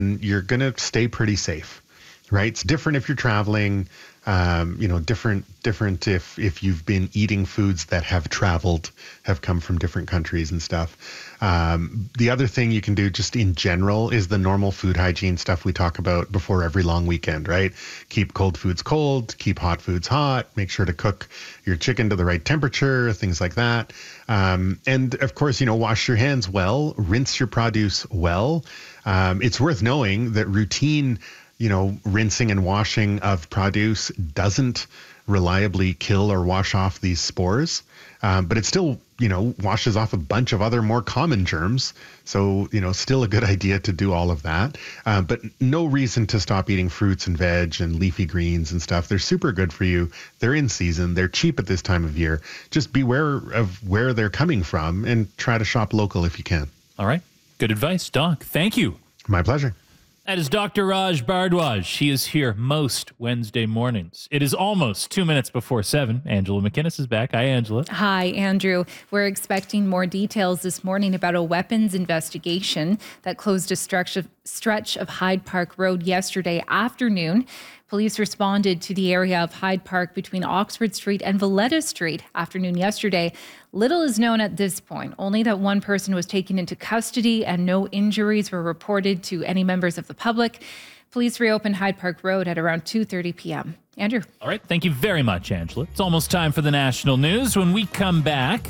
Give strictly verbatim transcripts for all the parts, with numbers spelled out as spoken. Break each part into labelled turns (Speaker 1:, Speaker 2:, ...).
Speaker 1: you're going to stay pretty safe, right? It's different if you're traveling, um, you know, different, different if, if you've been eating foods that have traveled, have come from different countries and stuff. Um, the other thing you can do just in general is the normal food hygiene stuff we talk about before every long weekend, right? Keep cold foods cold, keep hot foods hot, make sure to cook your chicken to the right temperature, things like that. Um, and of course, you know, wash your hands well, rinse your produce well. Um, it's worth knowing that routine, you know, rinsing and washing of produce doesn't reliably kill or wash off these spores, um, but it still, you know, washes off a bunch of other more common germs. So, you know, still a good idea to do all of that, uh, but no reason to stop eating fruits and veg and leafy greens and stuff. They're super good for you. They're in season. They're cheap at this time of year. Just beware of where they're coming from and try to shop local if you can.
Speaker 2: All right. Good advice, Doc. Thank you.
Speaker 1: My pleasure.
Speaker 2: That is Doctor Raj Bhardwaj. She is here most Wednesday mornings. It is almost two minutes before seven. Angela McInnes is back. Hi, Angela.
Speaker 3: Hi, Andrew. We're expecting more details this morning about a weapons investigation that closed a stretch of, stretch of Hyde Park Road yesterday afternoon. Police responded to the area of Hyde Park between Oxford Street and Valletta Street afternoon yesterday. Little is known at this point, only that one person was taken into custody and no injuries were reported to any members of the public. Police reopened Hyde Park Road at around two thirty p.m. Andrew.
Speaker 2: All right. Thank you very much, Angela. It's almost time for the national news. When we come back,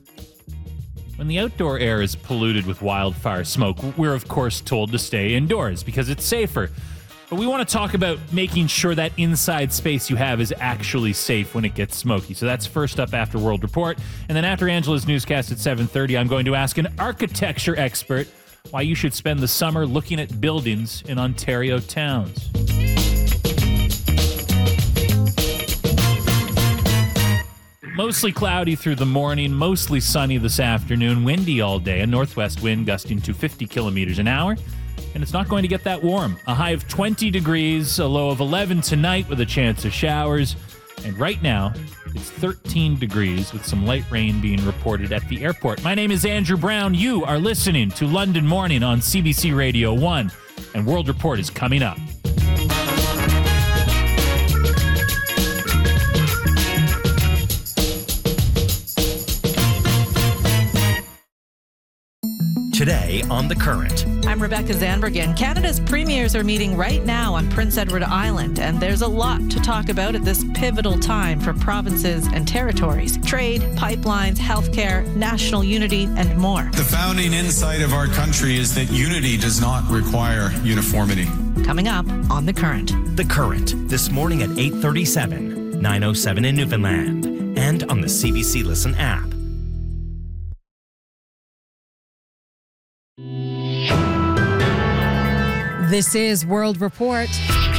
Speaker 2: when the outdoor air is polluted with wildfire smoke, we're of course told to stay indoors because it's safer. But we want to talk about making sure that inside space you have is actually safe when it gets smoky. So that's first up after World Report. And then after Angela's newscast at seven thirty, I'm going to ask an architecture expert why you should spend the summer looking at buildings in Ontario towns. Mostly cloudy through the morning, mostly sunny this afternoon, windy all day, a northwest wind gusting to fifty kilometers an hour. And it's not going to get that warm. A high of twenty degrees, a low of eleven tonight with a chance of showers. And right now, it's thirteen degrees with some light rain being reported at the airport. My name is Andrew Brown. You are listening to London Morning on C B C Radio one. And World Report is coming up.
Speaker 4: Today on The Current.
Speaker 5: I'm Rebecca Zanbergen. Canada's premiers are meeting right now on Prince Edward Island, and there's a lot to talk about at this pivotal time for provinces and territories. Trade, pipelines, healthcare, national unity, and more.
Speaker 6: The founding insight of our country is that unity does not require uniformity.
Speaker 5: Coming up on The Current.
Speaker 4: The Current, this morning at eight thirty-seven, nine oh seven in Newfoundland, and on the C B C Listen app.
Speaker 7: This is World Report.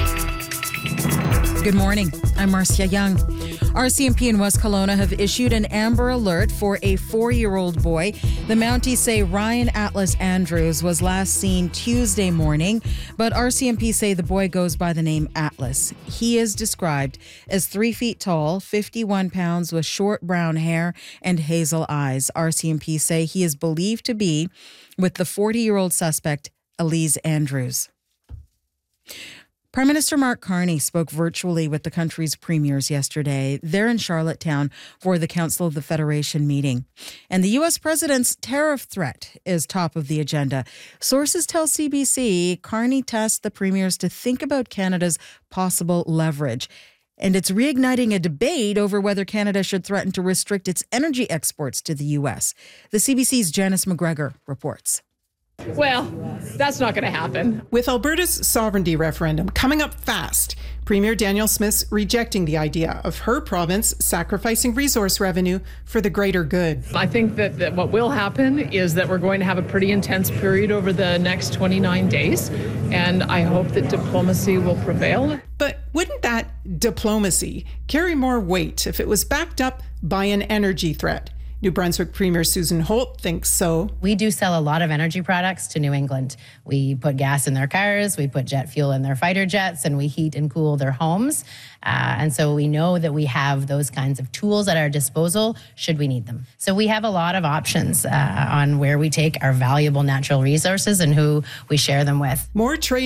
Speaker 7: Good morning. I'm Marcia Young. R C M P in West Kelowna have issued an Amber Alert for a four-year-old boy. The Mounties say Ryan Atlas Andrews was last seen Tuesday morning, but R C M P say the boy goes by the name Atlas. He is described as three feet tall, fifty-one pounds, with short brown hair and hazel eyes. R C M P say he is believed to be with the forty-year-old suspect, Elise Andrews. Prime Minister Mark Carney spoke virtually with the country's premiers yesterday. They're in Charlottetown for the Council of the Federation meeting. And the U S president's tariff threat is top of the agenda. Sources tell C B C Carney tasked the premiers to think about Canada's possible leverage. And it's reigniting a debate over whether Canada should threaten to restrict its energy exports to the U S. The C B C's Janice McGregor reports.
Speaker 8: Well, that's not going to happen.
Speaker 9: With Alberta's sovereignty referendum coming up fast, Premier Danielle Smith's rejecting the idea of her province sacrificing resource revenue for the greater good.
Speaker 8: I think that, that what will happen is that we're going to have a pretty intense period over the next twenty-nine days, and I hope that diplomacy will prevail.
Speaker 9: But wouldn't that diplomacy carry more weight if it was backed up by an energy threat? New Brunswick Premier Susan Holt thinks so.
Speaker 10: We do sell a lot of energy products to New England. We put gas in their cars, we put jet fuel in their fighter jets, and we heat and cool their homes. Uh, and so we know that we have those kinds of tools at our disposal should we need them. So we have a lot of options uh, on where we take our valuable natural resources and who we share them with.
Speaker 9: More trade